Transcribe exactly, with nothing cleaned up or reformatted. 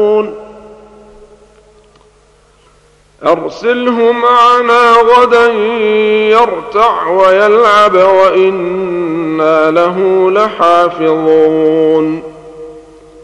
أرسله معنا غدا يرتع ويلعب وإنا له لحافظون